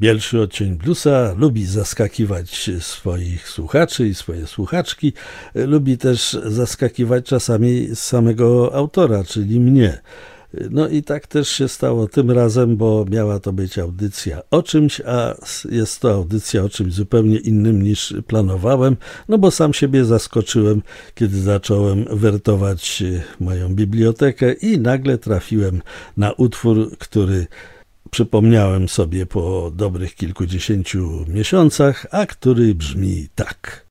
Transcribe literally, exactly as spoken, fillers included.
Bielszy odcień bluesa lubi zaskakiwać swoich słuchaczy i swoje słuchaczki. Lubi też zaskakiwać czasami samego autora, czyli mnie. No i tak też się stało tym razem, bo miała to być audycja o czymś, a jest to audycja o czymś zupełnie innym niż planowałem, no bo sam siebie zaskoczyłem, kiedy zacząłem wertować moją bibliotekę i nagle trafiłem na utwór, który przypomniałem sobie po dobrych kilkudziesięciu miesiącach, a który brzmi tak.